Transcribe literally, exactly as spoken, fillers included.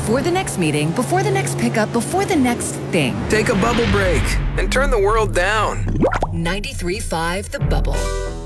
Before the next meeting, before the next pickup, before the next thing. Take a bubble break and turn the world down. ninety-three point five The Bubble.